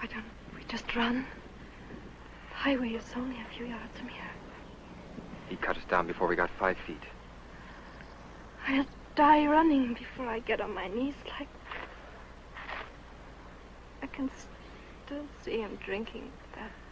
Why don't we just run? The highway is only a few yards from here. He cut us down before we got 5 feet. I'll die running before I get on my knees like... I can still see him drinking that